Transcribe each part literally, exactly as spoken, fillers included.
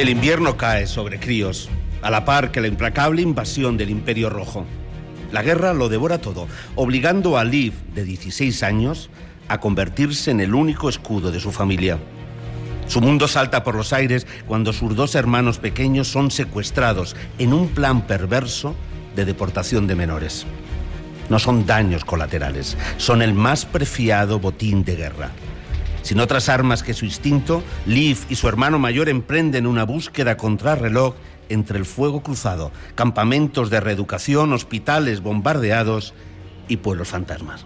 El invierno cae sobre críos, a la par que la implacable invasión del Imperio Rojo. La guerra lo devora todo, obligando a Liv, de dieciséis años, a convertirse en el único escudo de su familia. Su mundo salta por los aires cuando sus dos hermanos pequeños son secuestrados en un plan perverso de deportación de menores. No son daños colaterales, son el más preciado botín de guerra. Sin otras armas que su instinto, Liv y su hermano mayor emprenden una búsqueda contrarreloj entre el fuego cruzado, campamentos de reeducación, hospitales bombardeados y pueblos fantasmas.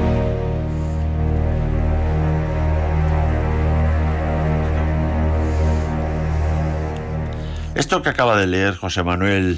Esto que acaba de leer José Manuel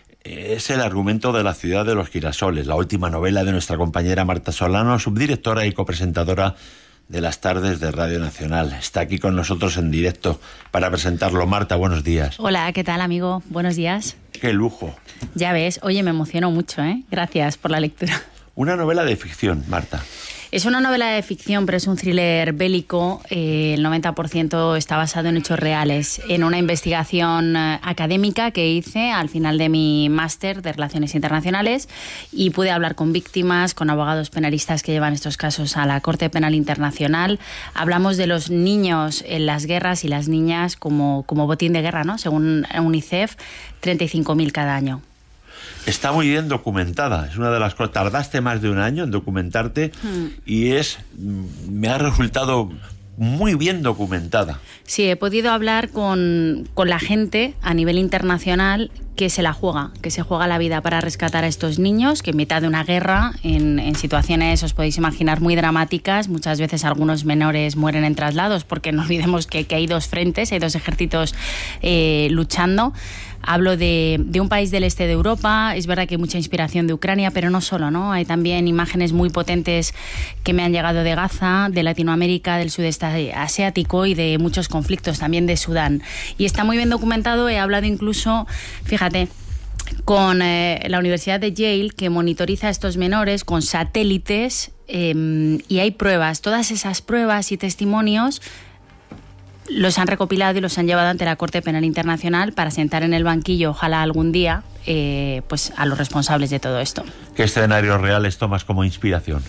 es el argumento de La ciudad de los girasoles, la última novela de nuestra compañera Marta Solano, subdirectora y copresentadora de las tardes de Radio Nacional. Está aquí con nosotros en directo para presentarlo. Marta, buenos días. Hola, ¿qué tal, amigo? Buenos días. Qué lujo. Ya ves, oye, me emociono mucho, ¿eh? Gracias por la lectura. Una novela de ficción, Marta. Es una novela de ficción, pero es un thriller bélico. Eh, el noventa por ciento está basado en hechos reales, en una investigación eh, académica que hice al final de mi máster de Relaciones Internacionales, y pude hablar con víctimas, con abogados penalistas que llevan estos casos a la Corte Penal Internacional. Hablamos de los niños en las guerras y las niñas como, como botín de guerra, ¿no? Según UNICEF, treinta y cinco mil cada año. Está muy bien documentada, es una de las cosas. Tardaste más de un año en documentarte mm. y es me ha resultado muy bien documentada. Sí, he podido hablar con, con la gente a nivel internacional que se la juega, que se juega la vida para rescatar a estos niños, que en mitad de una guerra, en, en situaciones, os podéis imaginar, muy dramáticas, muchas veces algunos menores mueren en traslados, porque no olvidemos que, que hay dos frentes, hay dos ejércitos eh, luchando. Hablo de, de un país del este de Europa. Es verdad que hay mucha inspiración de Ucrania, pero no solo, ¿no? Hay también imágenes muy potentes que me han llegado de Gaza, de Latinoamérica, del sudeste asiático y de muchos conflictos, también de Sudán. Y está muy bien documentado. He hablado incluso, fíjate, con eh, la Universidad de Yale, que monitoriza a estos menores con satélites, eh, y hay pruebas. Todas esas pruebas y testimonios los han recopilado y los han llevado ante la Corte Penal Internacional para sentar en el banquillo, ojalá algún día, eh, pues a los responsables de todo esto. ¿Qué escenarios reales tomas como inspiración?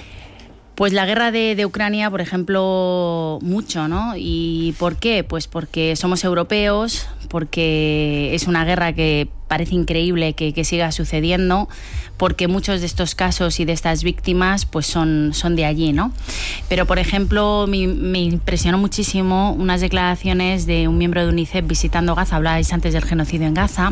Pues la guerra de, de Ucrania, por ejemplo, mucho, ¿no? ¿Y por qué? Pues porque somos europeos, porque es una guerra que parece increíble que, que siga sucediendo, porque muchos de estos casos y de estas víctimas pues son, son de allí, ¿no? Pero, por ejemplo, me, me impresionó muchísimo unas declaraciones de un miembro de UNICEF visitando Gaza. Hablabais antes del genocidio en Gaza.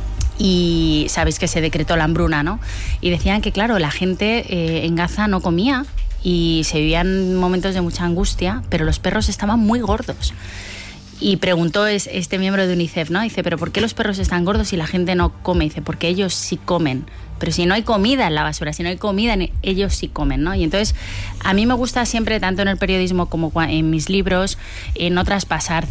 Y sabéis que se decretó la hambruna, ¿no? Y decían que, claro, la gente eh, en Gaza no comía y se vivían momentos de mucha angustia, pero los perros estaban muy gordos. Y preguntó es, este miembro de UNICEF, ¿no? Dice, ¿pero por qué los perros están gordos y la gente no come? Dice, porque ellos sí comen. Pero si no hay comida en la basura, si no hay comida, ellos sí comen, ¿no? Y entonces, a mí me gusta siempre, tanto en el periodismo como en mis libros, en no traspasar